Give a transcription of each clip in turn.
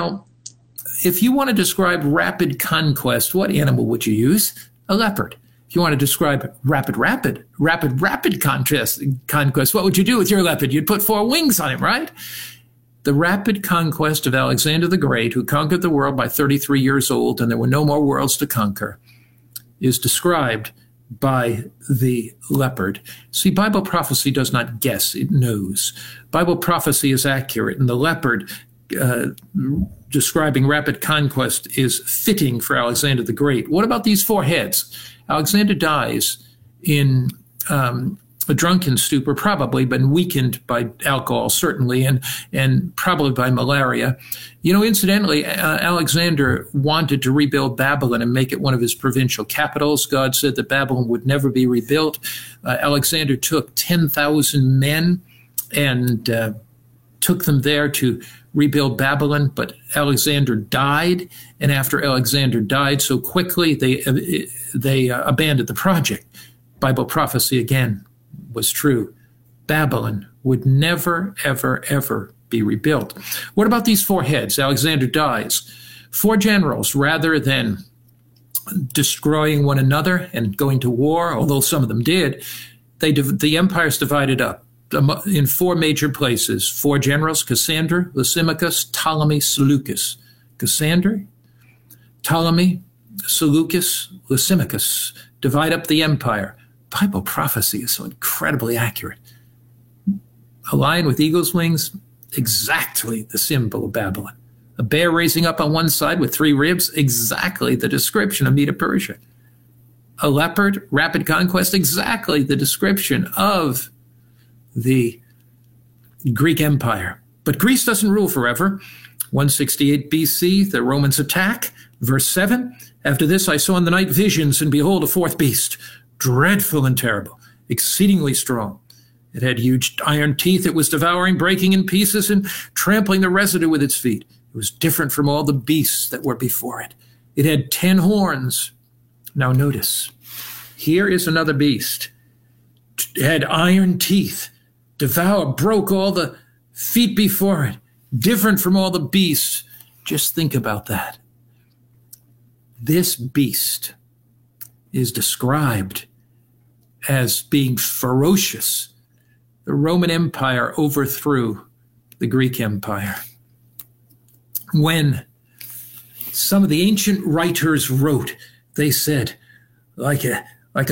Now, if you want to describe rapid conquest, what animal would you use? A leopard. If you want to describe rapid conquest, what would you do with your leopard? You'd put 4 wings on him, right? The rapid conquest of Alexander the Great, who conquered the world by 33 years old, and there were no more worlds to conquer, is described by the leopard. See, Bible prophecy does not guess, it knows. Bible prophecy is accurate, and the leopard describing rapid conquest is fitting for Alexander the Great. What about these 4 heads? Alexander dies in a drunken stupor, probably, but weakened by alcohol, certainly, and probably by malaria. You know, incidentally, Alexander wanted to rebuild Babylon and make it one of his provincial capitals. God said that Babylon would never be rebuilt. Alexander took 10,000 men and took them there to rebuild Babylon, but Alexander died, and after Alexander died so quickly, they abandoned the project. Bible prophecy again was true. Babylon would never, ever, ever be rebuilt. What about these 4 heads? Alexander dies. 4 generals, rather than destroying one another and going to war, although some of them did, the empire's divided up in 4 major places. 4 generals: Cassander, Lysimachus, Ptolemy, Seleucus. Cassander, Ptolemy, Seleucus, Lysimachus divide up the empire. Bible prophecy is so incredibly accurate. A lion with eagle's wings, exactly the symbol of Babylon. A bear raising up on one side with 3 ribs, exactly the description of Medo-Persia. A leopard, rapid conquest, exactly the description of the Greek Empire. But Greece doesn't rule forever. 168 BC, the Romans attack. Verse 7, after this I saw in the night visions, and behold, a 4th beast, dreadful and terrible, exceedingly strong. It had huge iron teeth. It was devouring, breaking in pieces, and trampling the residue with its feet. It was different from all the beasts that were before it. It had 10 horns. Now notice, here is another beast. It had iron teeth, broke all the feet before it, different from all the beasts. Just think about that. This beast is described as being ferocious. The Roman Empire overthrew the Greek Empire. When some of the ancient writers wrote, they said, like a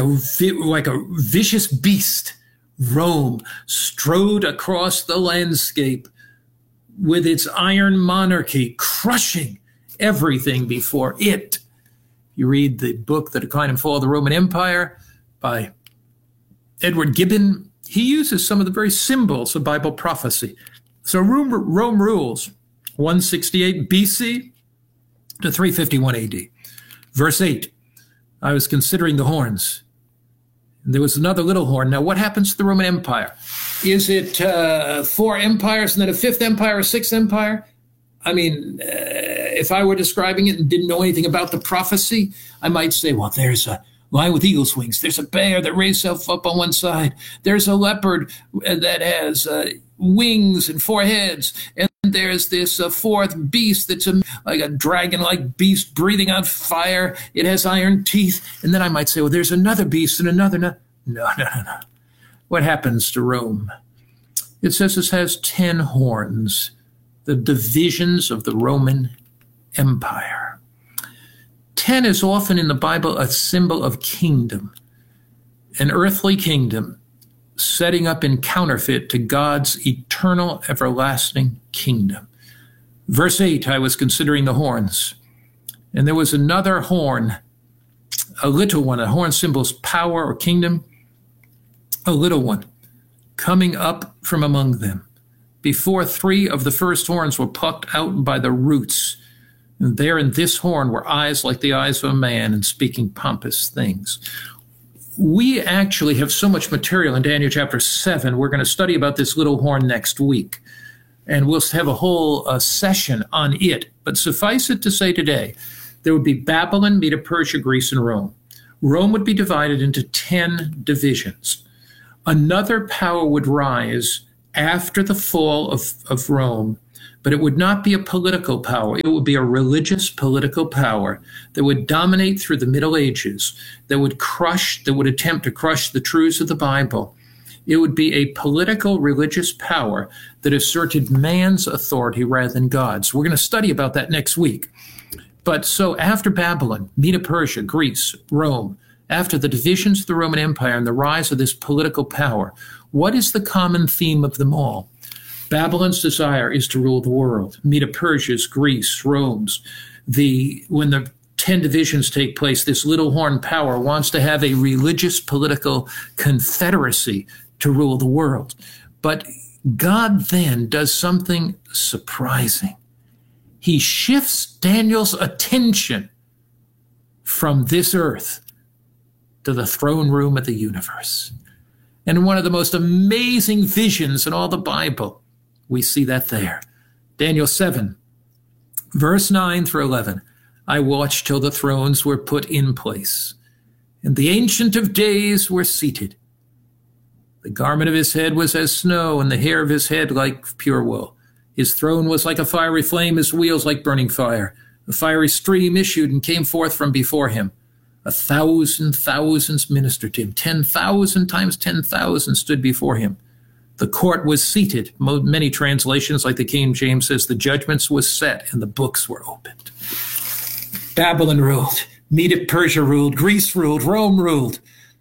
vicious beast, Rome strode across the landscape with its iron monarchy, crushing everything before it. You read the book, The Decline and Fall of the Roman Empire by Edward Gibbon. He uses some of the very symbols of Bible prophecy. So Rome rules 168 BC to 351 AD. Verse 8, I was considering the horns. And there was another little horn. Now, what happens to the Roman Empire? Is it 4 empires and then a 5th empire, a 6th empire? I mean, if I were describing it and didn't know anything about the prophecy, I might say, well, there's a lion with eagle's wings. There's a bear that raised itself up on one side. There's a leopard that has wings and 4 heads. And there's this 4th beast that's like a dragon-like beast breathing out fire. It has iron teeth. And then I might say, well, there's another beast and another. No. What happens to Rome? It says it has 10 horns. The divisions of the Roman Empire. 10 is often in the Bible a symbol of kingdom, an earthly kingdom setting up in counterfeit to God's eternal, everlasting kingdom. Verse 8, I was considering the horns, and there was another horn, a little one. A horn symbols power or kingdom, a little one coming up from among them. Before 3 of the first horns were plucked out by the roots. And there in this horn were eyes like the eyes of a man and speaking pompous things. We actually have so much material in Daniel chapter 7. We're going to study about this little horn next week. And we'll have a whole session on it. But suffice it to say today, there would be Babylon, Medo-Persia, Greece, and Rome. Rome would be divided into 10 divisions. Another power would rise after the fall of Rome, But it would not be a political power. It would be a religious political power that would dominate through the Middle Ages, that would attempt to crush the truths of the Bible. It would be a political religious power that asserted man's authority rather than God's. We're going to study about that next week. But so after Babylon, Medo-Persia, Greece, Rome, after the divisions of the Roman Empire and the rise of this political power, what is the common theme of them all? Babylon's desire is to rule the world. Medo-Persia's, Greece, Rome's. When the 10 divisions take place, this little horn power wants to have a religious political confederacy to rule the world. But God then does something surprising. He shifts Daniel's attention from this earth to the throne room of the universe. And in one of the most amazing visions in all the Bible, we see that there. Daniel 7, verse 9 through 11. I watched till the thrones were put in place, and the Ancient of Days were seated. The garment of his head was as snow, and the hair of his head like pure wool. His throne was like a fiery flame, his wheels like burning fire. A fiery stream issued and came forth from before him. 1,000 thousands ministered to him. 10,000 times 10,000 stood before him. The court was seated. Many translations, like the King James, says the judgments was set and the books were opened. Babylon ruled. Medo-Persia ruled. Greece ruled. Rome ruled.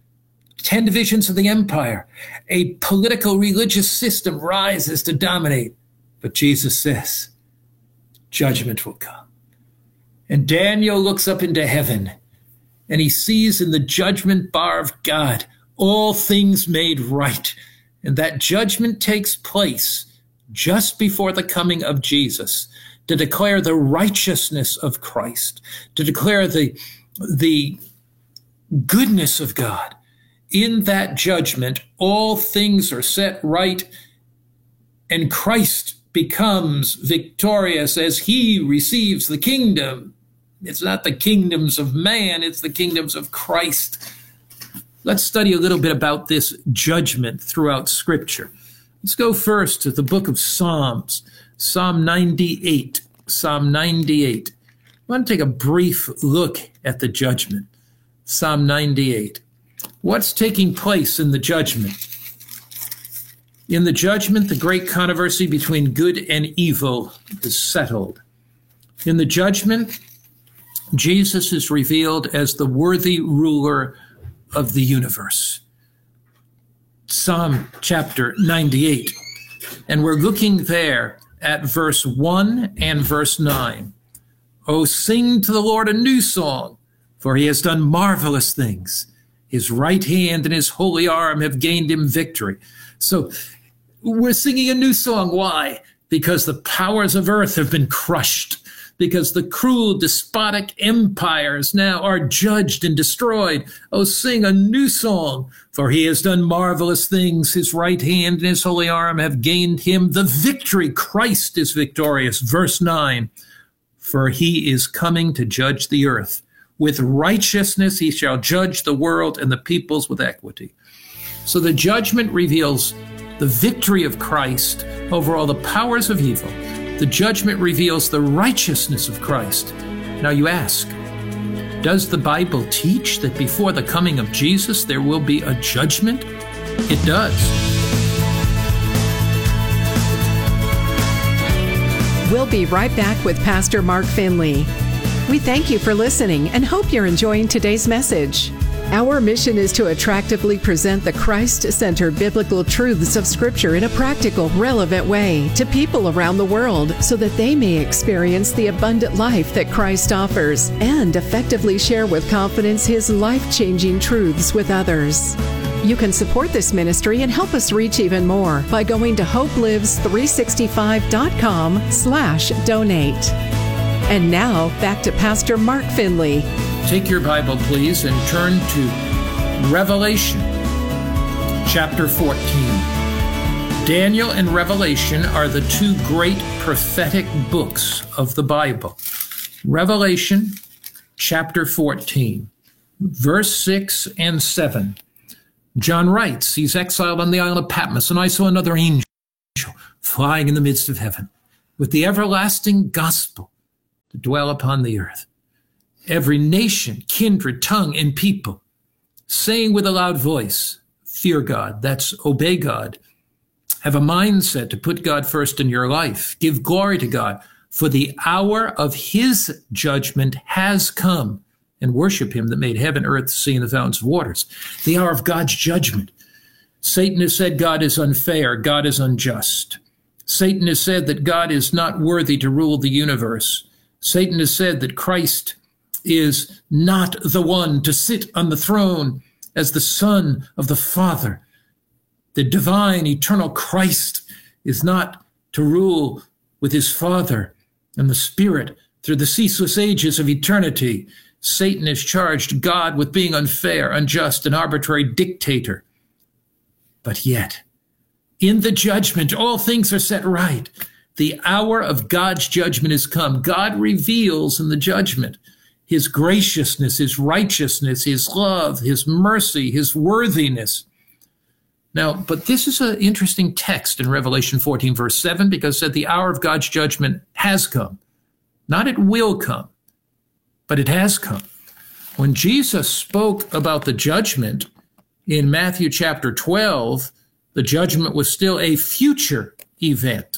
10 divisions of the empire. A political religious system rises to dominate. But Jesus says, judgment will come. And Daniel looks up into heaven, and he sees in the judgment bar of God all things made right. And that judgment takes place just before the coming of Jesus to declare the righteousness of Christ, to declare the goodness of God. In that judgment, all things are set right, and Christ becomes victorious as he receives the kingdom. It's not the kingdoms of man, it's the kingdoms of Christ. Let's study a little bit about this judgment throughout Scripture. Let's go first to the book of Psalms, Psalm 98. Psalm 98. I want to take a brief look at the judgment. Psalm 98. What's taking place in the judgment? In the judgment, the great controversy between good and evil is settled. In the judgment, Jesus is revealed as the worthy ruler of the universe. Psalm chapter 98. And we're looking there at verse 1 and verse 9. Oh, sing to the Lord a new song, for he has done marvelous things. His right hand and his holy arm have gained him victory. So we're singing a new song. Why? Because the powers of earth have been crushed. Because the cruel, despotic empires now are judged and destroyed. Oh, sing a new song, for he has done marvelous things. His right hand and his holy arm have gained him the victory. Christ is victorious. Verse 9, for he is coming to judge the earth. With righteousness he shall judge the world and the peoples with equity. So the judgment reveals the victory of Christ over all the powers of evil. The judgment reveals the righteousness of Christ. Now you ask, does the Bible teach that before the coming of Jesus there will be a judgment? It does. We'll be right back with Pastor Mark Finley. We thank you for listening and hope you're enjoying today's message. Our mission is to attractively present the Christ-centered biblical truths of Scripture in a practical, relevant way to people around the world so that they may experience the abundant life that Christ offers and effectively share with confidence His life-changing truths with others. You can support this ministry and help us reach even more by going to hopelives365.com/donate. And now, back to Pastor Mark Finley. Take your Bible, please, and turn to Revelation, chapter 14. Daniel and Revelation are the two great prophetic books of the Bible. Revelation, chapter 14, verse 6 and 7. John writes, he's exiled on the island of Patmos, and I saw another angel flying in the midst of heaven, with the everlasting gospel to dwell upon the earth. Every nation, kindred, tongue, and people, saying with a loud voice, fear God, that's obey God. Have a mindset to put God first in your life. Give glory to God, for the hour of his judgment has come, and worship him that made heaven, earth, sea, and the fountains of waters. The hour of God's judgment. Satan has said God is unfair, God is unjust. Satan has said that God is not worthy to rule the universe. Satan has said that Christ is not the one to sit on the throne as the Son of the Father. The divine, eternal Christ is not to rule with his Father and the Spirit through the ceaseless ages of eternity. Satan has charged God with being unfair, unjust, and arbitrary dictator. But yet, in the judgment, all things are set right. The hour of God's judgment has come. God reveals in the judgment his graciousness, his righteousness, his love, his mercy, his worthiness. Now, but this is an interesting text in Revelation 14, verse 7, because it said the hour of God's judgment has come. Not it will come, but it has come. When Jesus spoke about the judgment in Matthew chapter 12, the judgment was still a future event.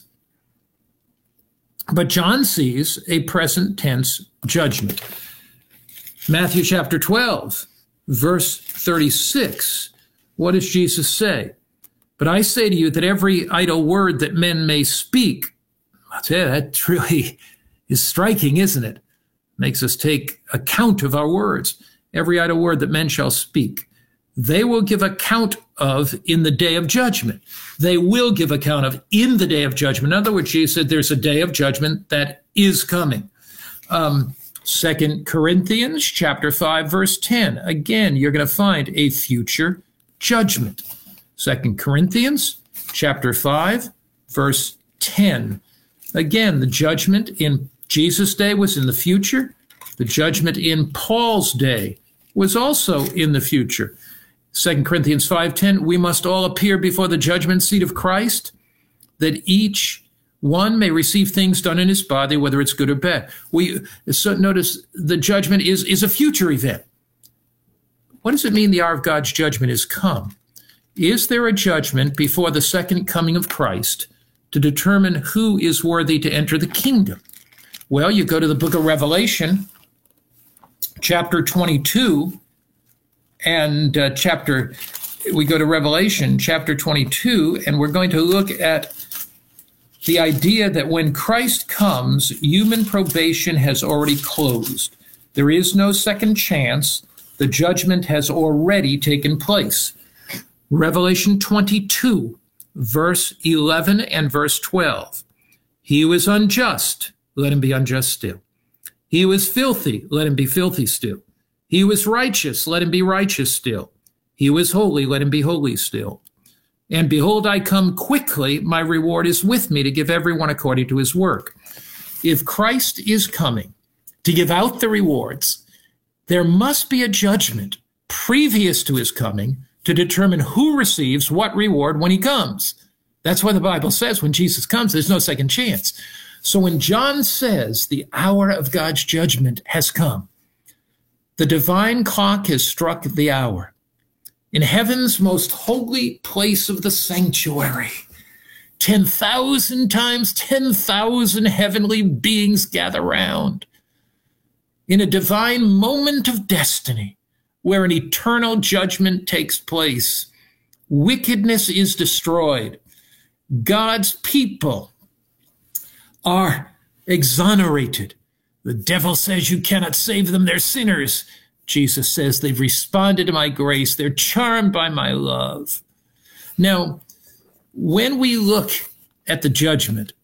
But John sees a present tense judgment. Matthew chapter 12, verse 36, what does Jesus say? But I say to you that every idle word that men may speak, I'll tell you, that really is striking, isn't it? Makes us take account of our words. Every idle word that men shall speak, they will give account of in the day of judgment. They will give account of in the day of judgment. In other words, Jesus said there's a day of judgment that is coming. 2 Corinthians chapter 5, verse 10. Again, you're going to find a future judgment. 2 Corinthians chapter 5, verse 10. Again, the judgment in Jesus' day was in the future. The judgment in Paul's day was also in the future. 2 Corinthians 5:10, we must all appear before the judgment seat of Christ, that each one may receive things done in his body, whether it's good or bad. So notice the judgment is a future event. What does it mean the hour of God's judgment is come? Is there a judgment before the second coming of Christ to determine who is worthy to enter the kingdom? Well, you go to the book of Revelation, chapter 22, and we go to Revelation chapter 22, and we're going to look at the idea that when Christ comes, human probation has already closed. There is no second chance. The judgment has already taken place. Revelation 22, verse 11 and verse 12. He who is unjust, let him be unjust still. He who is filthy, let him be filthy still. He who is righteous, let him be righteous still. He who is holy, let him be holy still. And behold, I come quickly, my reward is with me to give everyone according to his work. If Christ is coming to give out the rewards, there must be a judgment previous to his coming to determine who receives what reward when he comes. That's why the Bible says when Jesus comes, there's no second chance. So when John says the hour of God's judgment has come, the divine clock has struck the hour. In heaven's most holy place of the sanctuary, 10,000 times 10,000 heavenly beings gather round. In a divine moment of destiny, where an eternal judgment takes place, wickedness is destroyed. God's people are exonerated. The devil says you cannot save them, they're sinners. Jesus says they've responded to my grace, they're charmed by my love. Now, when we look at the judgment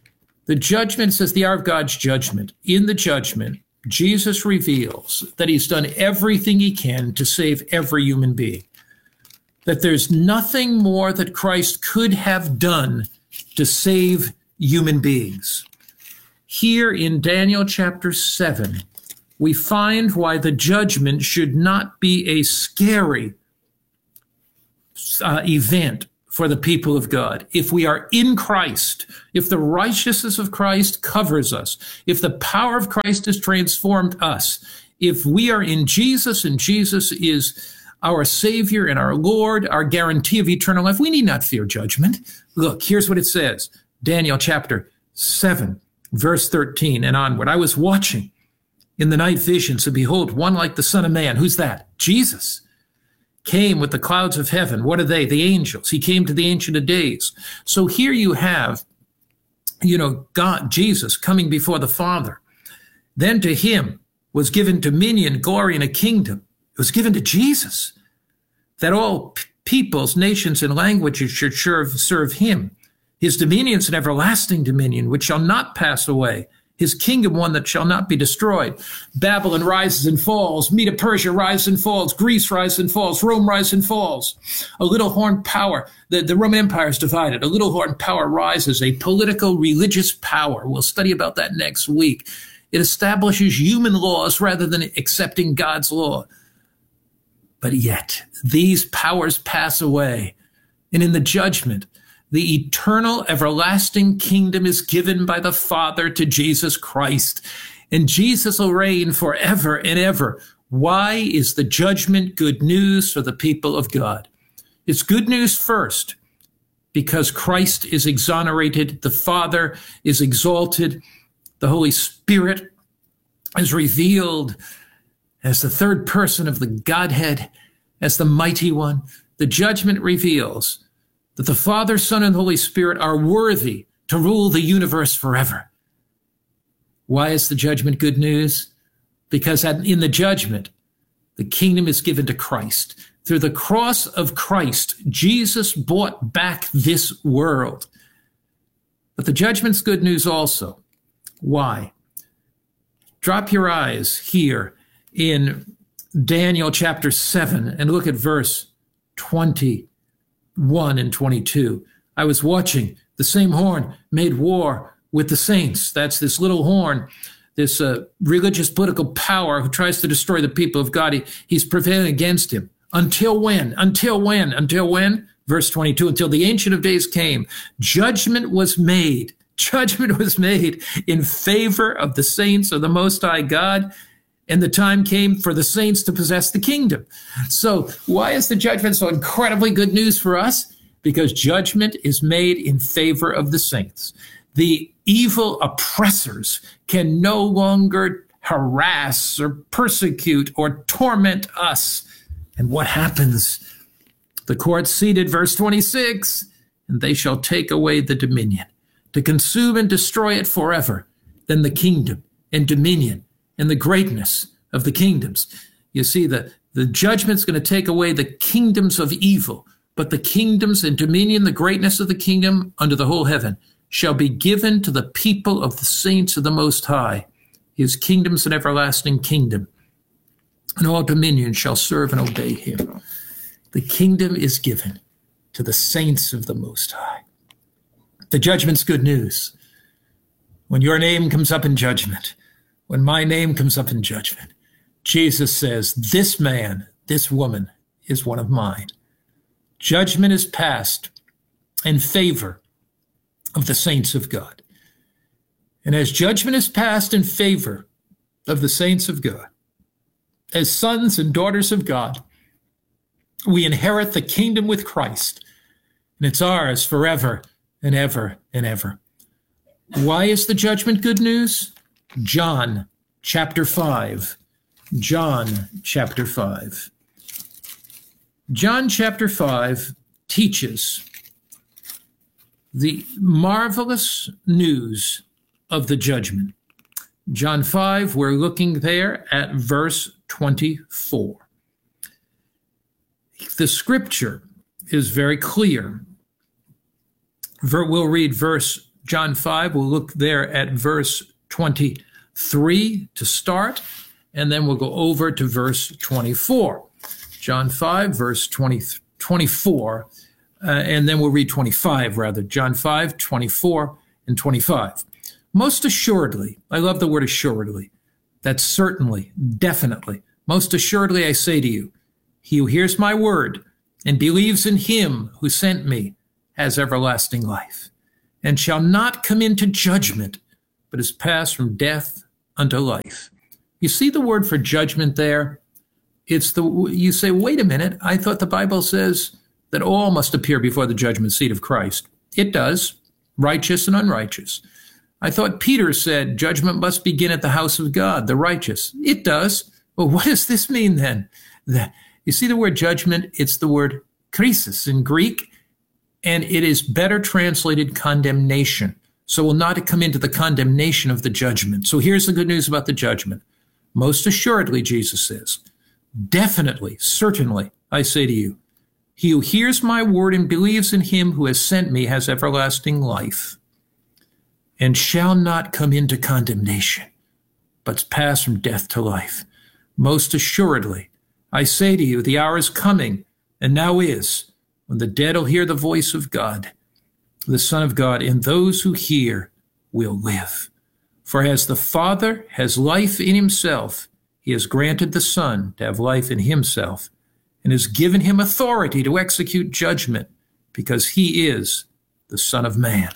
says the hour of God's judgment. In the judgment, Jesus reveals that he's done everything he can to save every human being. That there's nothing more that Christ could have done to save human beings. Here in Daniel chapter 7, we find why the judgment should not be a scary event for the people of God. If we are in Christ, if the righteousness of Christ covers us, if the power of Christ has transformed us, if we are in Jesus and Jesus is our Savior and our Lord, our guarantee of eternal life, we need not fear judgment. Look, here's what it says. Daniel chapter 7, verse 13 and onward. I was watching in the night visions, and behold, one like the Son of Man. Who's that? Jesus. Came with the clouds of heaven. What are they? The angels. He came to the Ancient of Days. So here you have, God, Jesus coming before the Father. Then to him was given dominion, glory, and a kingdom. It was given to Jesus, that all peoples, nations, and languages should serve him. His dominion is an everlasting dominion, which shall not pass away. His kingdom, one that shall not be destroyed. Babylon rises and falls. Medo Persia rises and falls. Greece rises and falls. Rome rises and falls. A little horn power. The Roman Empire is divided. A little horn power rises, a political, religious power. We'll study about that next week. It establishes human laws rather than accepting God's law. But yet, these powers pass away. And in the judgment, the eternal, everlasting kingdom is given by the Father to Jesus Christ. And Jesus will reign forever and ever. Why is the judgment good news for the people of God? It's good news first, because Christ is exonerated, the Father is exalted, the Holy Spirit is revealed as the third person of the Godhead, as the mighty one. The judgment reveals that the Father, Son, and Holy Spirit are worthy to rule the universe forever. Why is the judgment good news? Because in the judgment, the kingdom is given to Christ. Through the cross of Christ, Jesus bought back this world. But the judgment's good news also. Why? Drop your eyes here in Daniel chapter 7 and look at verse 21 and 22. I was watching. The same horn made war with the saints. That's this little horn, this religious political power who tries to destroy the people of God. He's prevailing against him. Until when? Until when? Until when? Verse 22, until the Ancient of Days came, judgment was made. Judgment was made in favor of the saints of the Most High God. And the time came for the saints to possess the kingdom. So why is the judgment so incredibly good news for us? Because judgment is made in favor of the saints. The evil oppressors can no longer harass or persecute or torment us. And what happens? The court seated, verse 26, and they shall take away the dominion, to consume and destroy it forever. Then the kingdom and dominion and the greatness of the kingdoms. You see, the judgment's going to take away the kingdoms of evil, but the kingdoms and dominion, the greatness of the kingdom under the whole heaven, shall be given to the people of the saints of the Most High. His kingdom's an everlasting kingdom, and all dominion shall serve and obey him. The kingdom is given to the saints of the Most High. The judgment's good news. When your name comes up in judgment, when my name comes up in judgment, Jesus says, this man, this woman is one of mine. Judgment is passed in favor of the saints of God. And as judgment is passed in favor of the saints of God, as sons and daughters of God, we inherit the kingdom with Christ, and it's ours forever and ever and ever. Why is the judgment good news? John chapter 5. John chapter 5. John chapter 5 teaches the marvelous news of the judgment. John 5, we're looking there at verse 24. The scripture is very clear. We'll read John 5, we'll look there at verse 23 to start, and then we'll go over to verse 24. John 5, verse 24, and then we'll read 25 rather. John 5, 24 and 25. Most assuredly, I love the word assuredly. That's certainly, definitely. Most assuredly I say to you, he who hears my word and believes in him who sent me has everlasting life, and shall not come into judgment, but is passed from death unto life. You see the word for judgment there? You say, wait a minute, I thought the Bible says that all must appear before the judgment seat of Christ. It does, righteous and unrighteous. I thought Peter said judgment must begin at the house of God, the righteous. It does. Well, what does this mean then? You see the word judgment? It's the word krisis in Greek, and it is better translated condemnation. So we'll not come into the condemnation of the judgment. So here's the good news about the judgment. Most assuredly, Jesus says, definitely, certainly, I say to you, he who hears my word and believes in him who has sent me has everlasting life, and shall not come into condemnation, but pass from death to life. Most assuredly, I say to you, the hour is coming, and now is, when the dead will hear the voice of God, the Son of God, and those who hear will live. For as the Father has life in himself, he has granted the Son to have life in himself, and has given him authority to execute judgment, because he is the Son of Man.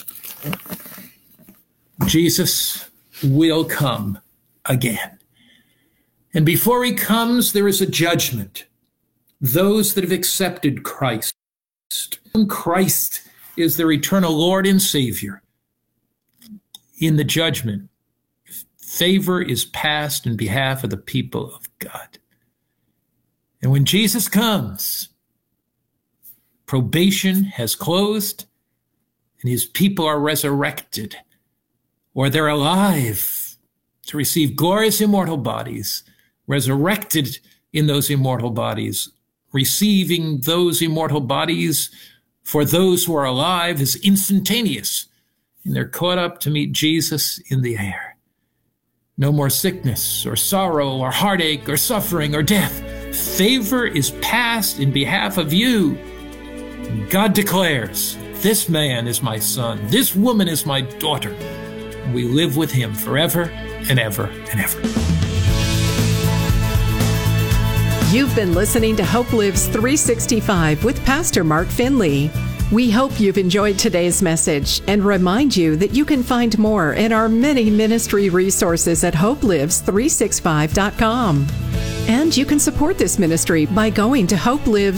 Jesus will come again. And before he comes, there is a judgment. Those that have accepted Christ. Christ is their eternal Lord and Savior. In the judgment, favor is passed in behalf of the people of God. And when Jesus comes, probation has closed, and his people are resurrected, or they're alive to receive glorious immortal bodies, resurrected in those immortal bodies. Receiving those immortal bodies for those who are alive is instantaneous, and they're caught up to meet Jesus in the air. No more sickness or sorrow or heartache or suffering or death. Favor is passed in behalf of you. God declares, this man is my son, this woman is my daughter, and we live with him forever and ever and ever. You've been listening to Hope Lives 365 with Pastor Mark Finley. We hope you've enjoyed today's message and remind you that you can find more in our many ministry resources at hopelives365.com. And you can support this ministry by going to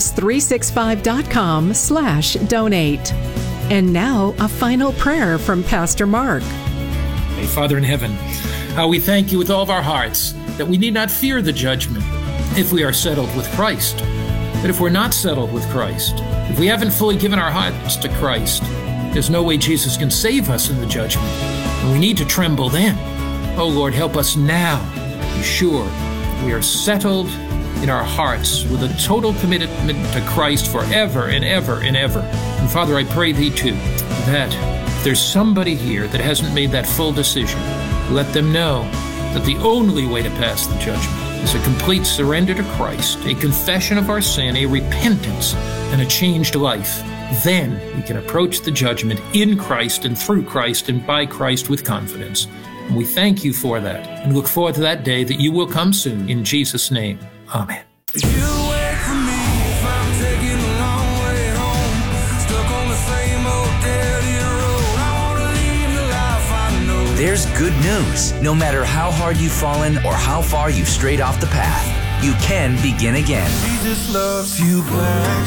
hopelives365.com/donate. And now, a final prayer from Pastor Mark. Hey, Father in heaven, how we thank you with all of our hearts that we need not fear the judgment if we are settled with Christ. But if we're not settled with Christ, if we haven't fully given our hearts to Christ, there's no way Jesus can save us in the judgment. And we need to tremble then. Oh Lord, help us now. Be sure we are settled in our hearts with a total commitment to Christ forever and ever and ever. And Father, I pray thee too, that if there's somebody here that hasn't made that full decision, let them know that the only way to pass the judgment is a complete surrender to Christ, a confession of our sin, a repentance, and a changed life. Then we can approach the judgment in Christ and through Christ and by Christ with confidence. And we thank you for that and look forward to that day that you will come soon. In Jesus' name, amen. There's good news. No matter how hard you've fallen or how far you've strayed off the path, you can begin again. Jesus loves you, Black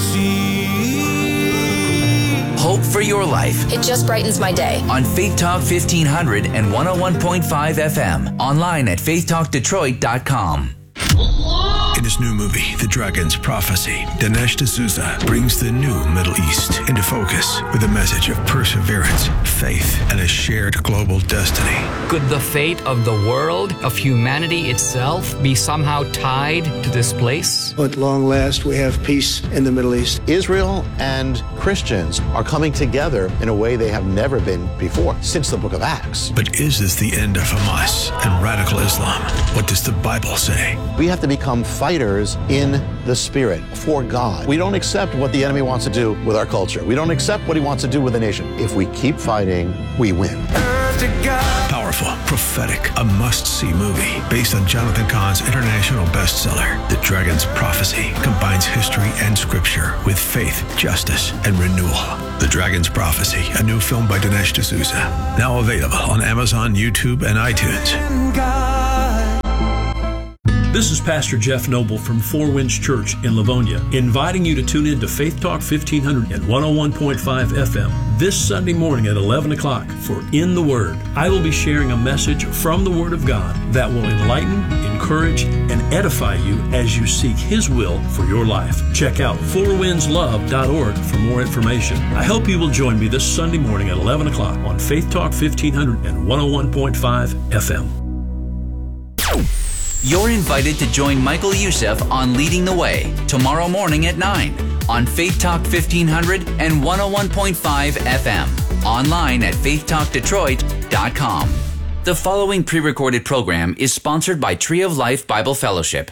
Sheep. Hope for your life. It just brightens my day. On Faith Talk 1500 and 101.5 FM. Online at faithtalkdetroit.com. In his new movie, The Dragon's Prophecy, Dinesh D'Souza brings the new Middle East into focus with a message of perseverance, faith, and a shared global destiny. Could the fate of the world, of humanity itself, be somehow tied to this place? At long last, we have peace in the Middle East. Israel and Christians are coming together in a way they have never been before, since the book of Acts. But is this the end of Hamas and radical Islam? What does the Bible say? We have to become fighters in the Spirit for God. We don't accept what the enemy wants to do with our culture. We don't accept what he wants to do with the nation. If we keep fighting, we win. Power powerful, prophetic, a must-see movie based on Jonathan Cahn's international bestseller, The Dragon's Prophecy, combines history and scripture with faith, justice, and renewal. The Dragon's Prophecy, a new film by Dinesh D'Souza. Now available on Amazon, YouTube, and iTunes. This is Pastor Jeff Noble from Four Winds Church in Livonia, inviting you to tune in to Faith Talk 1500 and 101.5 FM this Sunday morning at 11 o'clock for In the Word. I will be sharing a message from the Word of God that will enlighten, encourage, and edify you as you seek His will for your life. Check out fourwindslove.org for more information. I hope you will join me this Sunday morning at 11 o'clock on Faith Talk 1500 and 101.5 FM. You're invited to join Michael Youssef on Leading the Way tomorrow morning at 9 on Faith Talk 1500 and 101.5 FM. Online at faithtalkdetroit.com. The following pre-recorded program is sponsored by Tree of Life Bible Fellowship.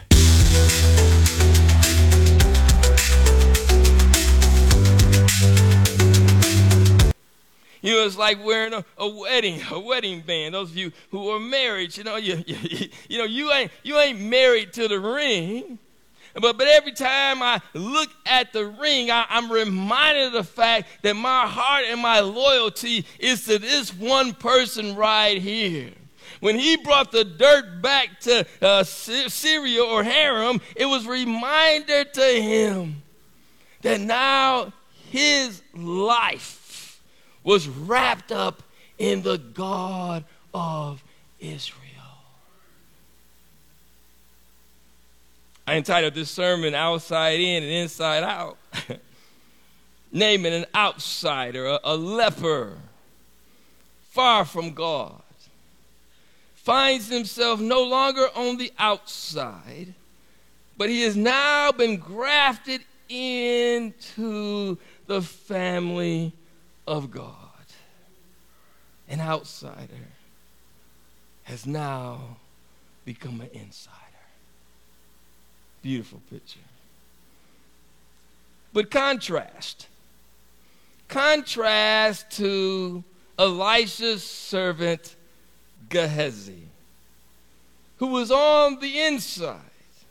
You know, it's like wearing a wedding band. Those of you who are married, you ain't married to the ring. But every time I look at the ring, I'm reminded of the fact that my heart and my loyalty is to this one person right here. When he brought the dirt back to Syria or Haram, it was a reminder to him that now his life was wrapped up in the God of Israel. I entitled this sermon, Outside In and Inside Out. Naming an outsider, a leper, far from God, finds himself no longer on the outside, but he has now been grafted into the family of God. An outsider has now become an insider. Beautiful picture. But contrast to Elisha's servant Gehazi, who was on the inside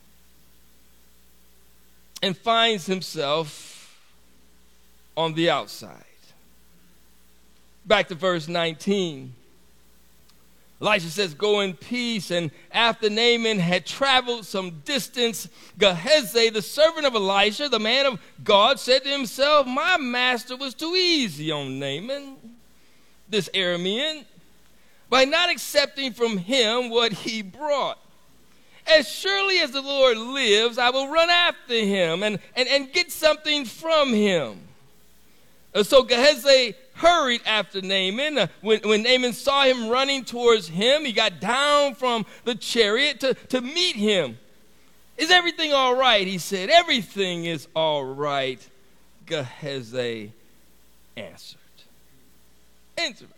and finds himself on the outside. Back to verse 19. Elisha says, "Go in peace." And after Naaman had traveled some distance, Gehazi, the servant of Elisha, the man of God, said to himself, "My master was too easy on Naaman, this Aramean, by not accepting from him what he brought. As surely as the Lord lives, I will run after him and get something from him." So Gehazi hurried after Naaman. When Naaman saw him running towards him, he got down from the chariot to meet him. "Is everything all right?" he said. "Everything is all right," Gehazi answered. Interesting.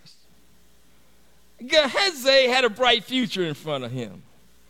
Gehazi had a bright future in front of him.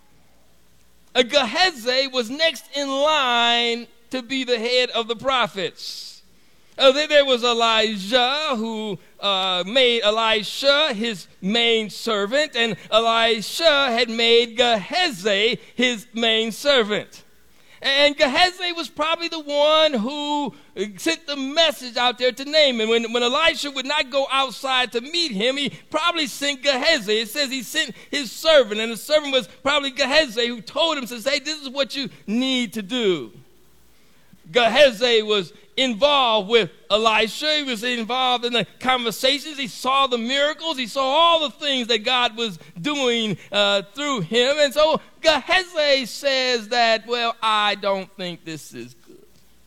Gehazi was next in line to be the head of the prophets. There was Elijah, who made Elisha his main servant, and Elisha had made Gehazi his main servant. And Gehazi was probably the one who sent the message out there to Naaman. When Elisha would not go outside to meet him, he probably sent Gehazi. It says he sent his servant, and the servant was probably Gehazi, who told him, says, "Hey, this is what you need to do." Gehazi was involved with Elisha. He was involved in the conversations. He saw the miracles. He saw all the things that God was doing through him. And so Gehazi says that, "Well, I don't think this is good.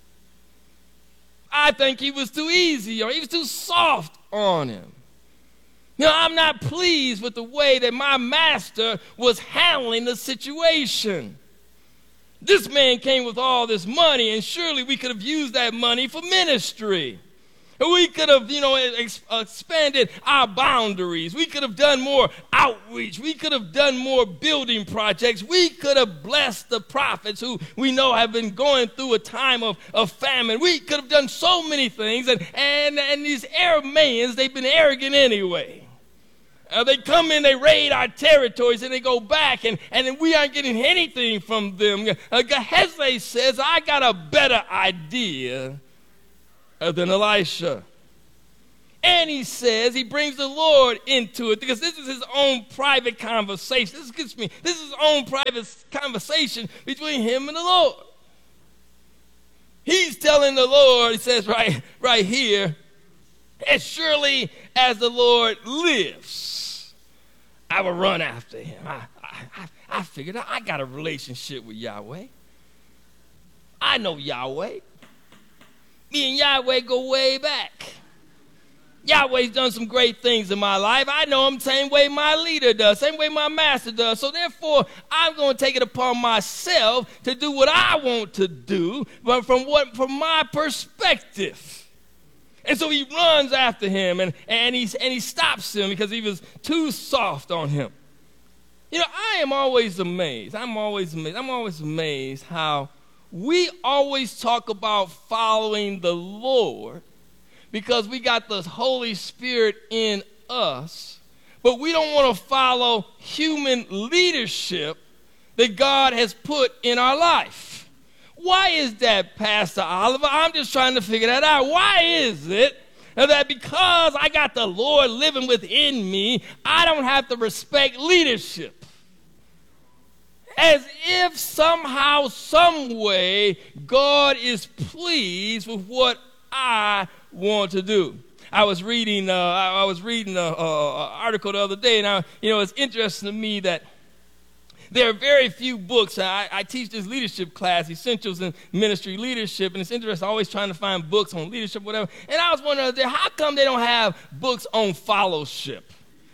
I think he was too easy, or he was too soft on him. You know, I'm not pleased with the way that my master was handling the situation. This man came with all this money, and surely we could have used that money for ministry. We could have, expanded our boundaries. We could have done more outreach. We could have done more building projects. We could have blessed the prophets who we know have been going through a time of famine. We could have done so many things, and these Arameans, they've been arrogant anyway. They come in, they raid our territories, and they go back, and then we aren't getting anything from them. Gehazi says, I got a better idea than Elisha. And he says, he brings the Lord into it, because this is his own private conversation. This is his own private conversation between him and the Lord. He's telling the Lord, he says right here, as surely as the Lord lives, I will run after him. I figured out I got a relationship with Yahweh. I know Yahweh. Me and Yahweh go way back. Yahweh's done some great things in my life. I know him same way my leader does, same way my master does. So therefore, I'm going to take it upon myself to do what I want to do, but from my perspective. And so he runs after him, and he stops him because he was too soft on him. You know, I am always amazed. I'm always amazed how we always talk about following the Lord because we got the Holy Spirit in us, but we don't want to follow human leadership that God has put in our life. Why is that, Pastor Oliver? I'm just trying to figure that out. Why is it that because I got the Lord living within me, I don't have to respect leadership? As if somehow, some way, God is pleased with what I want to do. I was reading an article the other day, and it's interesting to me that there are very few books. I teach this leadership class, Essentials in Ministry Leadership, and it's interesting, always trying to find books on leadership, whatever. And I was wondering, how come they don't have books on fellowship?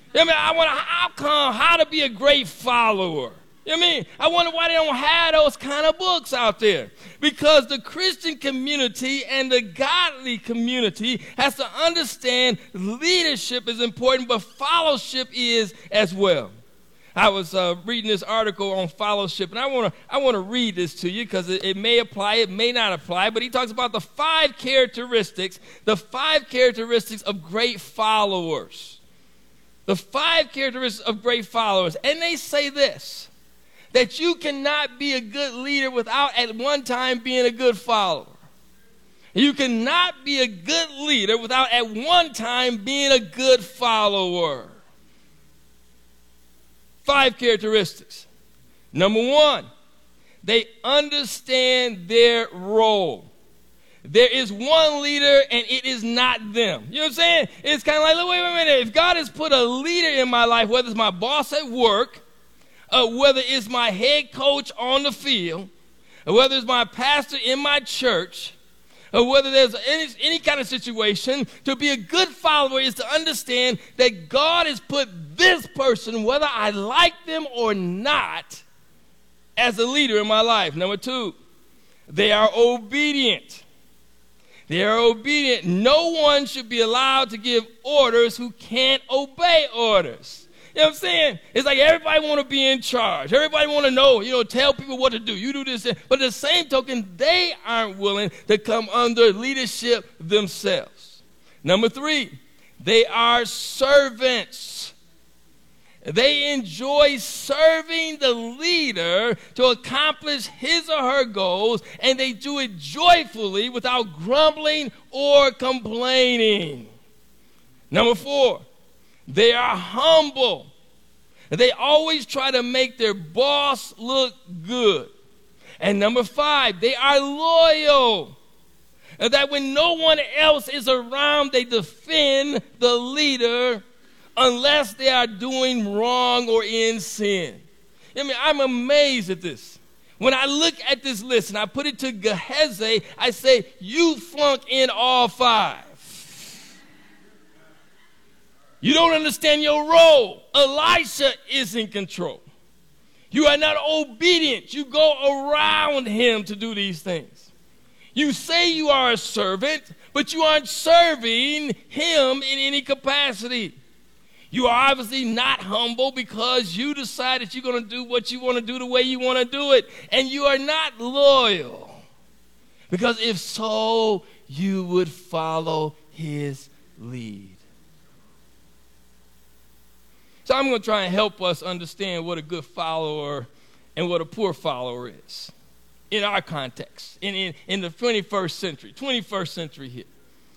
How to be a great follower? You know what I mean? I wonder why they don't have those kind of books out there. Because the Christian community and the godly community has to understand leadership is important, but fellowship is as well. I was reading this article on fellowship, and I want to read this to you because it may apply, it may not apply, but he talks about the five characteristics of great followers. The 5 characteristics of great followers. And they say this, that you cannot be a good leader without at one time being a good follower. You cannot be a good leader without at one time being a good follower. 5 characteristics. Number 1, they understand their role. There is one leader and it is not them. You know what I'm saying? It's kind of like, wait a minute. If God has put a leader in my life, whether it's my boss at work, whether it's my head coach on the field, or whether it's my pastor in my church, or whether there's any kind of situation, to be a good follower is to understand that God has put this person, whether I like them or not, as a leader in my life. Number 2, they are obedient. They are obedient. No one should be allowed to give orders who can't obey orders. You know what I'm saying? It's like everybody want to be in charge. Everybody want to know, tell people what to do. You do this. But at the same token, they aren't willing to come under leadership themselves. Number 3, they are servants. They enjoy serving the leader to accomplish his or her goals, and they do it joyfully without grumbling or complaining. Number 4, they are humble. They always try to make their boss look good. And number 5, they are loyal. And that when no one else is around, they defend the leader unless they are doing wrong or in sin. I mean, I'm amazed at this. When I look at this list and I put it to Gehazi, I say, you flunk in all 5. You don't understand your role. Elisha is in control. You are not obedient. You go around him to do these things. You say you are a servant, but you aren't serving him in any capacity. You are obviously not humble because you decide that you're going to do what you want to do the way you want to do it. And you are not loyal. Because if so, you would follow his lead. So I'm going to try and help us understand what a good follower and what a poor follower is in our context, in the 21st century here.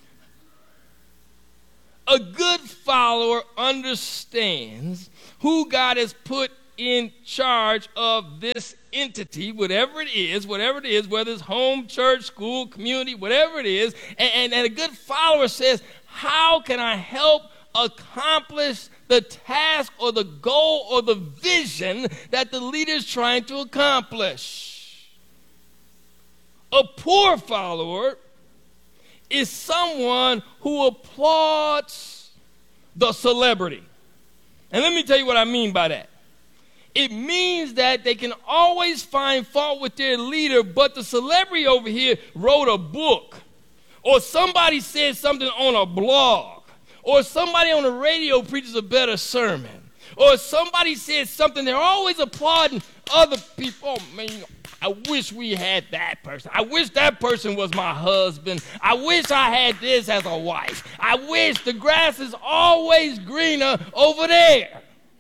A good follower understands who God has put in charge of this entity, whatever it is, whether it's home, church, school, community, whatever it is. And a good follower says, how can I help accomplish the task or the goal or the vision that the leader is trying to accomplish? A poor follower is someone who applauds the celebrity. And let me tell you what I mean by that. It means that they can always find fault with their leader, but the celebrity over here wrote a book, or somebody said something on a blog, or somebody on the radio preaches a better sermon, or somebody said something. They're always applauding other people. Oh, man, I wish we had that person. I wish that person was my husband. I wish I had this as a wife. I wish the grass is always greener over there.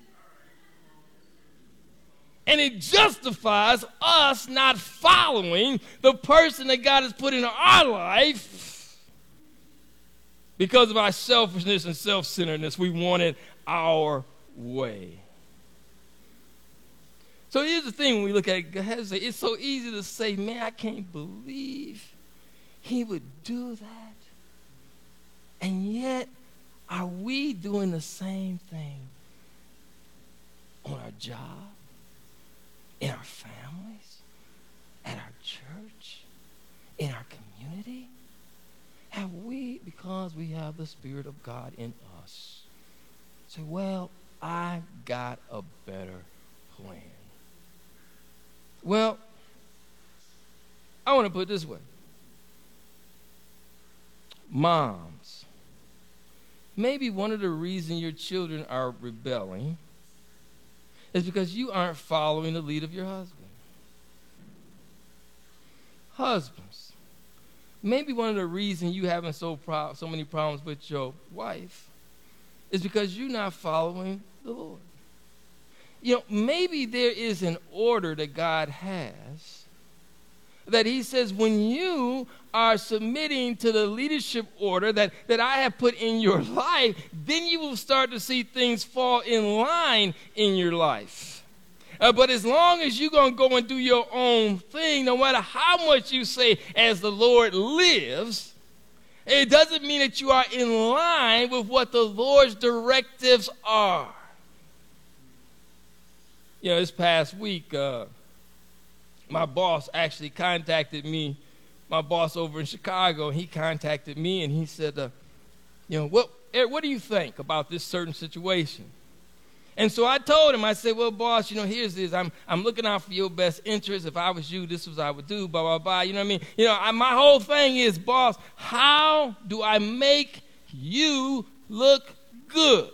And it justifies us not following the person that God has put in our life because of our selfishness and self-centeredness. We want it our way. So here's the thing when we look at Gehazi, it's so easy to say, man, I can't believe he would do that. And yet, are we doing the same thing on our job, in our families, at our church, in our community? Have we, because we have the Spirit of God in us, say, well, I've got a better plan? Well, I want to put it this way. Moms, maybe one of the reasons your children are rebelling is because you aren't following the lead of your husband. Husbands, maybe one of the reasons you having so many problems with your wife is because you're not following the Lord. You know, maybe there is an order that God has that he says when you are submitting to the leadership order that I have put in your life, then you will start to see things fall in line in your life. But as long as you're going to go and do your own thing, no matter how much you say, as the Lord lives, it doesn't mean that you are in line with what the Lord's directives are. You know, this past week, my boss actually contacted me, my boss over in Chicago. He contacted me and he said, Eric, what do you think about this certain situation? And so I told him, I said, well, boss, here's this. I'm looking out for your best interest. If I was you, this was what I would do, blah, blah, blah. You know what I mean? My whole thing is, boss, how do I make you look good?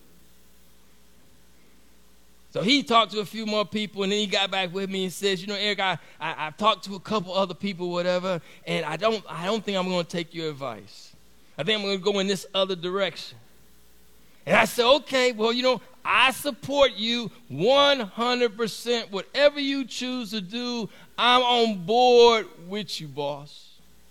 So he talked to a few more people, and then he got back with me and says, Eric, I've talked to a couple other people, whatever, and I don't think I'm going to take your advice. I think I'm going to go in this other direction. And I said, okay, well, I support you 100%. Whatever you choose to do, I'm on board with you, boss.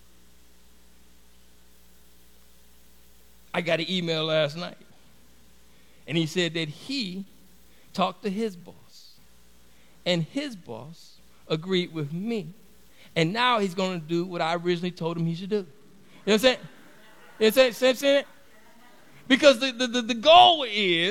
I got an email last night, and he said that he talked to his boss, and his boss agreed with me, and now he's going to do what I originally told him he should do. You know what I'm saying? You know what I'm saying? Because the goal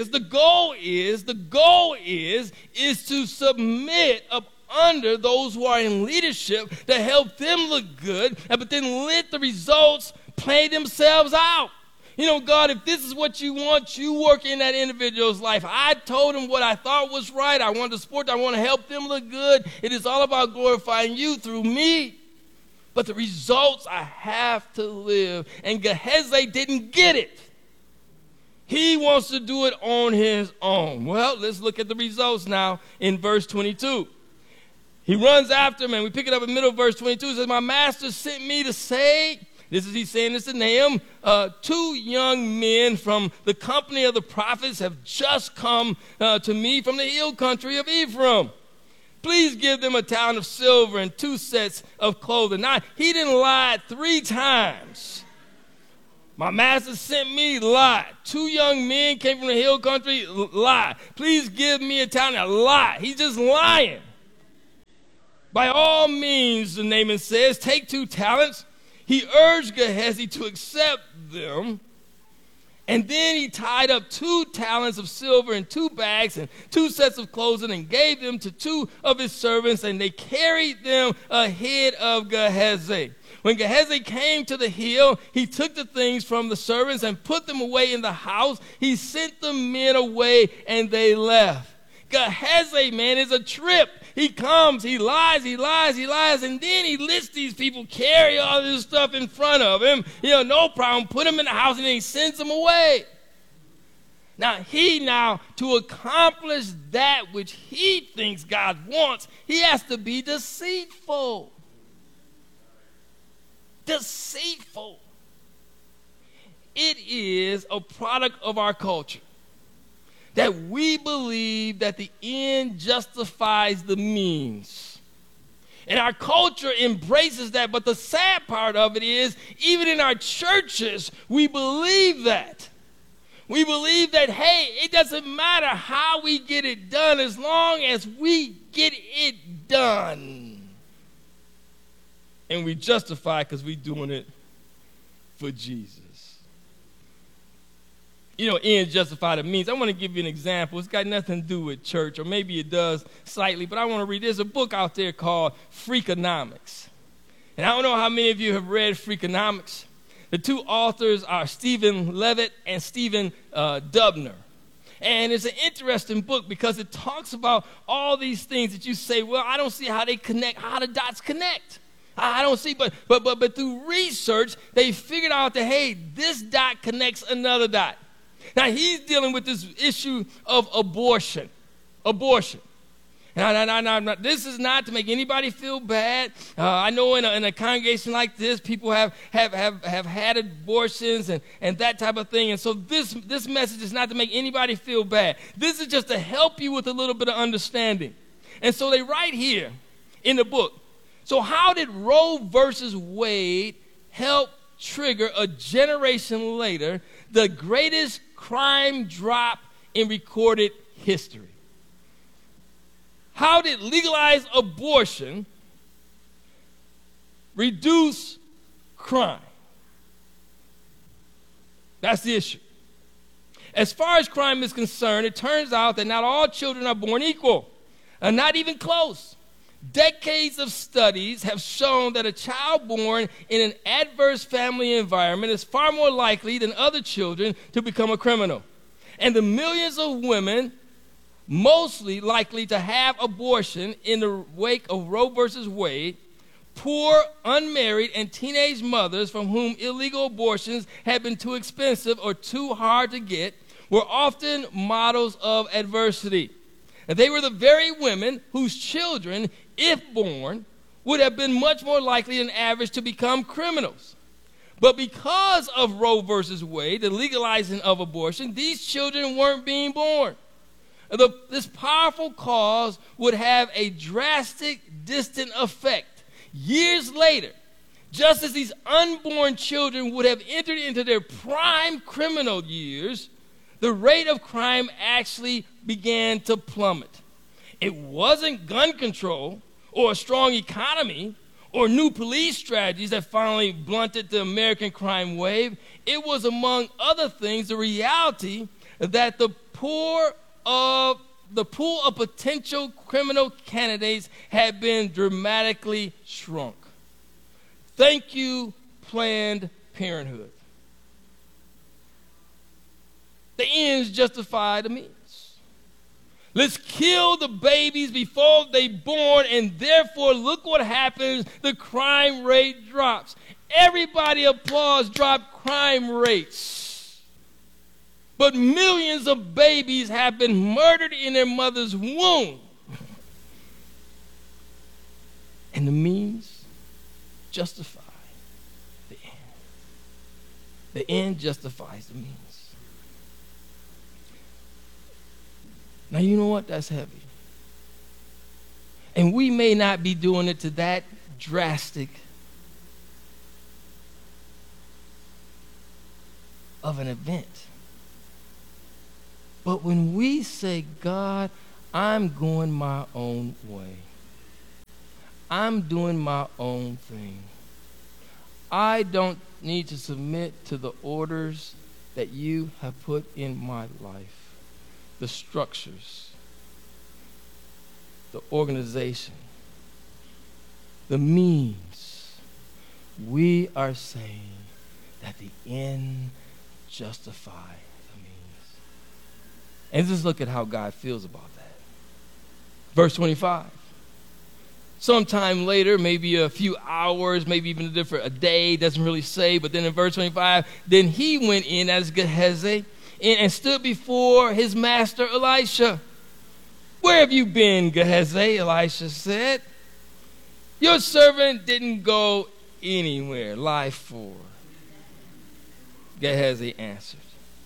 is to submit up under those who are in leadership to help them look good, but then let the results play themselves out. God, if this is what you want, you work in that individual's life. I told him what I thought was right. I want to support them. I want to help them look good. It is all about glorifying you through me. But the results I have to live. And Gehazi didn't get it. He wants to do it on his own. Well, let's look at the results now in verse 22. He runs after him, and we pick it up in the middle of verse 22. It says, my master sent me to say He's saying this to Nahum. 2 young men from the company of the prophets have just come to me from the hill country of Ephraim. Please give them a talent of silver and 2 sets of clothing. Now, he didn't lie 3 times. My master sent me, lie. 2 young men came from the hill country, lie. Please give me a talent, lie. He's just lying. By all means, the Naaman says, take 2 talents. He urged Gehazi to accept them. And then he tied up 2 talents of silver in 2 bags and 2 sets of clothing and gave them to 2 of his servants, and they carried them ahead of Gehazi. When Gehazi came to the hill, he took the things from the servants and put them away in the house. He sent the men away, and they left. Gehazi, man, is a trip. He comes, he lies, and then he lets these people carry all this stuff in front of him. No problem, put them in the house, and then he sends them away. Now, to accomplish that which he thinks God wants, he has to be deceitful. Deceitful. It is a product of our culture that we believe that the end justifies the means. And our culture embraces that, but the sad part of it is, even in our churches, we believe that. We believe that, hey, it doesn't matter how we get it done as long as we get it done. And we justify because we're doing it for Jesus. End justify the means. I want to give you an example. It's got nothing to do with church, or maybe it does slightly, but I want to read. There's a book out there called Freakonomics. And I don't know how many of you have read Freakonomics. The 2 authors are Stephen Levitt and Stephen Dubner. And it's an interesting book because it talks about all these things that you say, well, I don't see how they connect, how the dots connect. I don't see, but through research, they figured out that, hey, this dot connects another dot. Now, he's dealing with this issue of abortion. Now, this is not to make anybody feel bad. I know in a congregation like this, people have had abortions and that type of thing. And so this message is not to make anybody feel bad. This is just to help you with a little bit of understanding. And so they write here in the book, so how did Roe versus Wade help trigger a generation later the greatest crime drop in recorded history? How did legalized abortion reduce crime? That's the issue. As far as crime is concerned, it turns out that not all children are born equal, and not even close. Decades of studies have shown that a child born in an adverse family environment is far more likely than other children to become a criminal. And the millions of women mostly likely to have abortion in the wake of Roe versus Wade, poor, unmarried, and teenage mothers from whom illegal abortions had been too expensive or too hard to get, were often models of adversity. And they were the very women whose children, if born, would have been much more likely than average to become criminals. But because of Roe versus Wade, the legalizing of abortion, these children weren't being born. This powerful cause would have a drastic, distant effect. Years later, just as these unborn children would have entered into their prime criminal years, the rate of crime actually began to plummet. It wasn't gun control or a strong economy or new police strategies that finally blunted the American crime wave. It was, among other things, the reality that the pool of potential criminal candidates had been dramatically shrunk. Thank you, Planned Parenthood. The ends justify the means. Let's kill the babies before they're born, and therefore, look what happens. The crime rate drops. Everybody applauds drop crime rates. But millions of babies have been murdered in their mother's womb. And the means justify the ends. The end justifies the means. Now, you know what? That's heavy. And we may not be doing it to that drastic of an event. But when we say, God, I'm going my own way. I'm doing my own thing. I don't need to submit to the orders that you have put in my life, the structures, the organization, the means. We are saying that the end justifies the means. And just look at how God feels about that. Verse 25. Sometime later, maybe a few hours, maybe even a day, doesn't really say, but then in verse 25, then he went in as Gehazi and stood before his master Elisha. Where have you been, Gehazi? Elisha said. Your servant didn't go anywhere. Lie 4. Gehazi answered.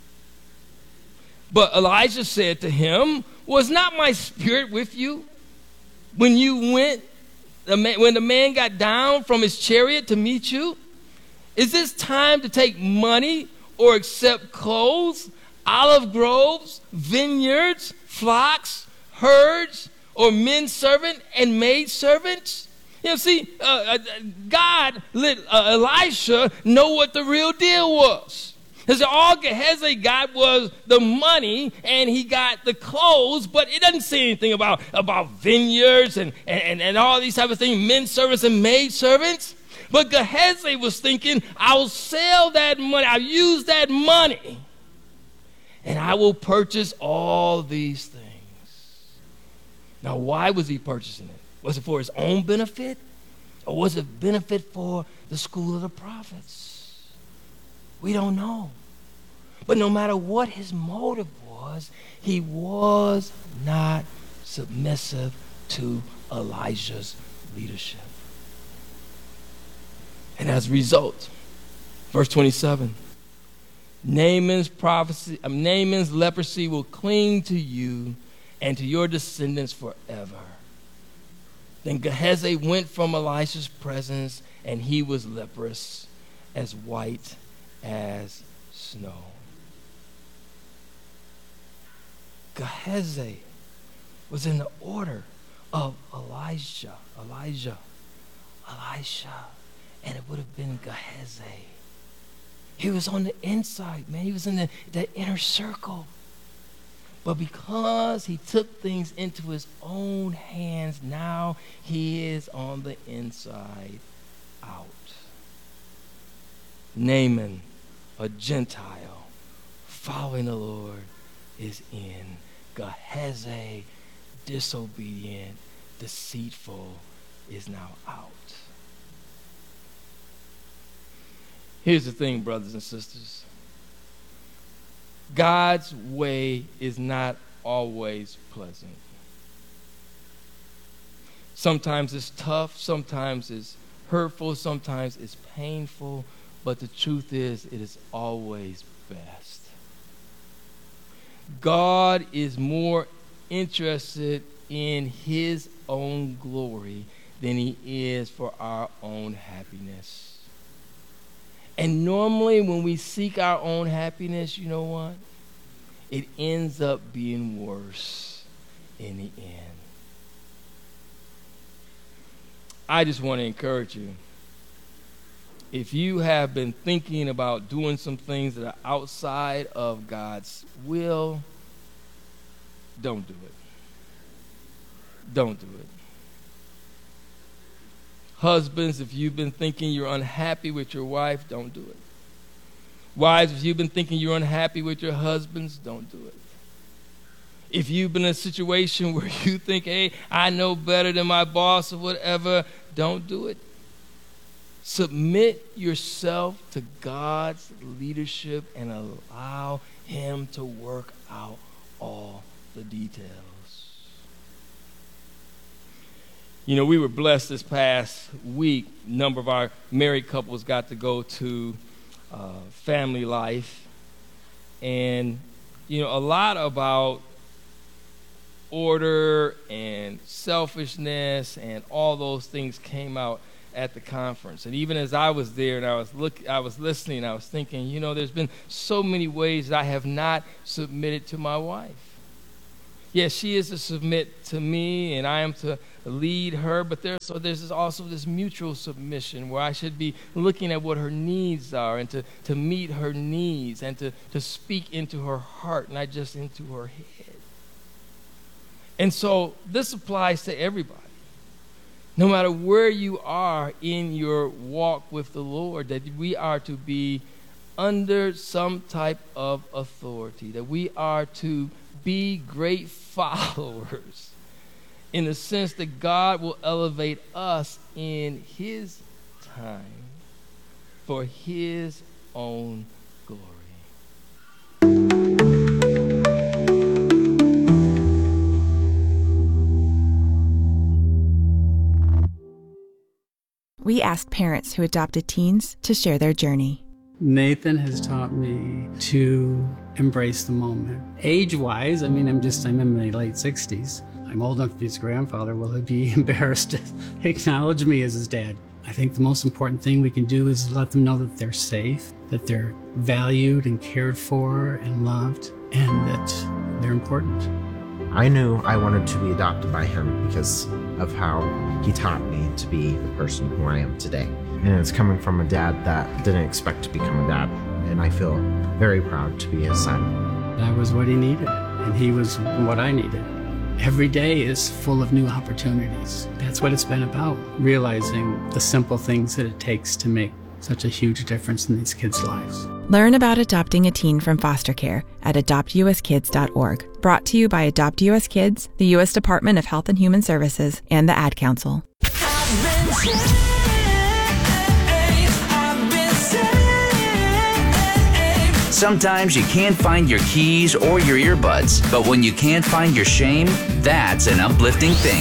But Elijah said to him, was not my spirit with you when you went, when the man got down from his chariot to meet you? Is this time to take money or accept clothes, olive groves, vineyards, flocks, herds, or men servant and maid servants? You know, see, God let Elisha know what the real deal was. Because all Gehazi got was the money and he got the clothes, but it doesn't say anything about vineyards and all these type of things, men servants and maid servants. But Gehazi was thinking, I'll sell that money, I'll use that money, and I will purchase all these things. Now, why was he purchasing it? Was it for his own benefit? Or was it benefit for the school of the prophets? We don't know. But no matter what his motive was, he was not submissive to Elijah's leadership. And as a result, verse 27, Naaman's leprosy will cling to you and to your descendants forever. Then Gehazi went from Elisha's presence, and he was leprous, as white as snow. Gehazi was in the order of Elisha, and it would have been Gehazi. He was on the inside, man. He was in the inner circle. But because he took things into his own hands, now he is on the inside out. Naaman, a Gentile, following the Lord, is in. Gehazi, disobedient, deceitful, is now out. Here's the thing, brothers and sisters. God's way is not always pleasant. Sometimes it's tough, sometimes it's hurtful, sometimes it's painful, but the truth is, it is always best. God is more interested in his own glory than he is for our own happiness. And normally when we seek our own happiness, you know what? It ends up being worse in the end. I just want to encourage you. If you have been thinking about doing some things that are outside of God's will, don't do it. Don't do it. Husbands, if you've been thinking you're unhappy with your wife, don't do it. Wives, if you've been thinking you're unhappy with your husbands, don't do it. If you've been in a situation where you think, hey, I know better than my boss or whatever, don't do it. Submit yourself to God's leadership and allow him to work out all the details. You know, we were blessed this past week. A number of our married couples got to go to family life. And, a lot about order and selfishness and all those things came out at the conference. And even as I was there and I was listening, I was thinking, there's been so many ways that I have not submitted to my wife. Yes, she is to submit to me and I am to lead her, but there's also this mutual submission where I should be looking at what her needs are and to meet her needs and to speak into her heart, not just into her head. And so this applies to everybody. No matter where you are in your walk with the Lord, that we are to be under some type of authority, that we are to be great followers in the sense that God will elevate us in His time for His own glory. We asked parents who adopted teens to share their journey. Nathan has taught me to embrace the moment. Age-wise, I'm in my late 60s. I'm old enough to be his grandfather. Will he be embarrassed to acknowledge me as his dad? I think the most important thing we can do is let them know that they're safe, that they're valued and cared for and loved, and that they're important. I knew I wanted to be adopted by him because of how he taught me to be the person who I am today. And it's coming from a dad that didn't expect to become a dad. And I feel very proud to be his son. I was what he needed, and he was what I needed. Every day is full of new opportunities. That's what it's been about, realizing the simple things that it takes to make such a huge difference in these kids' lives. Learn about adopting a teen from foster care at adoptuskids.org. Brought to you by Adopt US Kids, the U.S. Department of Health and Human Services, and the Ad Council. Sometimes you can't find your keys or your earbuds, but when you can't find your shame, that's an uplifting thing.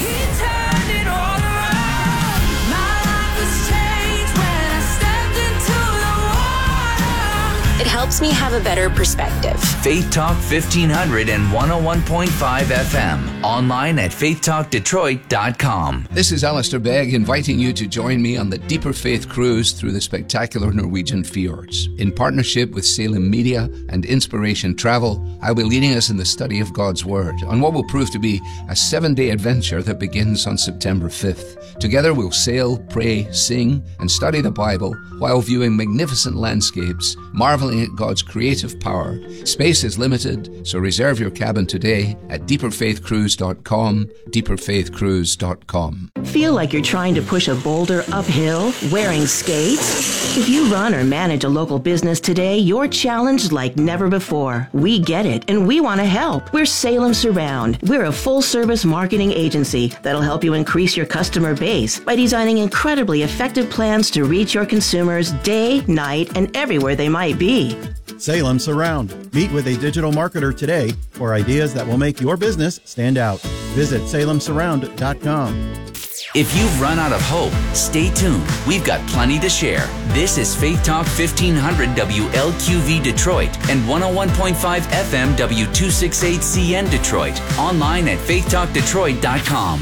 It helps me have a better perspective. Faith Talk 1500 and 101.5 FM. Online at faithtalkdetroit.com. This is Alistair Begg inviting you to join me on the Deeper Faith Cruise through the spectacular Norwegian fjords. In partnership with Salem Media and Inspiration Travel, I'll be leading us in the study of God's Word on what will prove to be a 7-day adventure that begins on September 5th. Together we'll sail, pray, sing, and study the Bible while viewing magnificent landscapes, marveling at God's creative power. Space is limited, so reserve your cabin today at deeperfaithcruise.com, deeperfaithcruise.com. Feel like you're trying to push a boulder uphill wearing skates? If you run or manage a local business today, you're challenged like never before. We get it, and we want to help. We're Salem Surround. We're a full-service marketing agency that'll help you increase your customer base by designing incredibly effective plans to reach your consumers day, night, and everywhere they might be. Salem Surround. Meet with a digital marketer today for ideas that will make your business stand out. Visit salemsurround.com. If you've run out of hope, stay tuned. We've got plenty to share. This is Faith Talk 1500 WLQV Detroit and 101.5 FM W268CN Detroit. Online at faithtalkdetroit.com.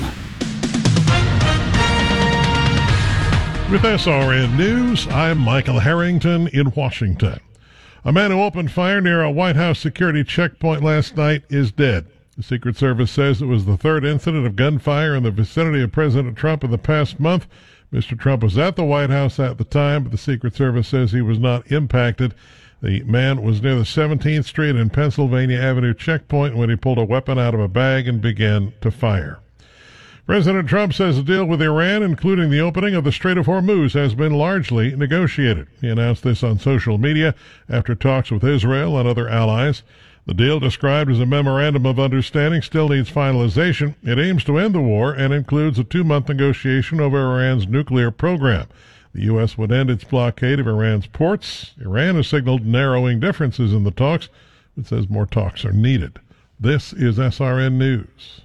With SRN News, I'm Michael Harrington in Washington. A man who opened fire near a White House security checkpoint last night is dead. The Secret Service says it was the third incident of gunfire in the vicinity of President Trump in the past month. Mr. Trump was at the White House at the time, but the Secret Service says he was not impacted. The man was near the 17th Street and Pennsylvania Avenue checkpoint when he pulled a weapon out of a bag and began to fire. President Trump says a deal with Iran, including the opening of the Strait of Hormuz, has been largely negotiated. He announced this on social media after talks with Israel and other allies. The deal, described as a memorandum of understanding, still needs finalization. It aims to end the war and includes a 2-month negotiation over Iran's nuclear program. The U.S. would end its blockade of Iran's ports. Iran has signaled narrowing differences in the talks, but says more talks are needed. This is SRN News.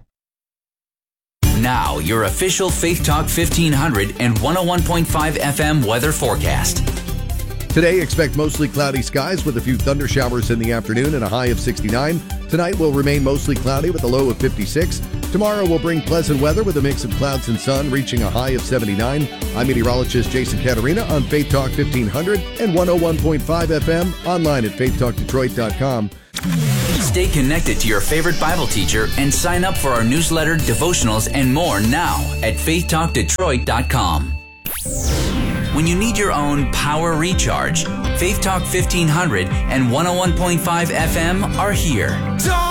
Now, your official Faith Talk 1500 and 101.5 FM weather forecast. Today, expect mostly cloudy skies with a few thunder showers in the afternoon and a high of 69. Tonight will remain mostly cloudy with a low of 56. Tomorrow will bring pleasant weather with a mix of clouds and sun, reaching a high of 79. I'm meteorologist Jason Caterina on Faith Talk 1500 and 101.5 FM, online at faithtalkdetroit.com. Stay connected to your favorite Bible teacher and sign up for our newsletter, devotionals, and more now at faithtalkdetroit.com. When you need your own power recharge, Faith Talk 1500 and 101.5 FM are here.